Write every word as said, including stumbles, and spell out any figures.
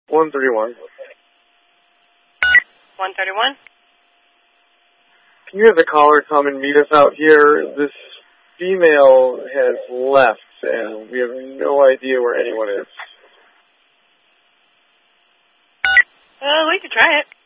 one thirty-one. one thirty-one? Can you have the caller come and meet us out here? This female has left, and we have no idea where anyone is. Well, we could try it.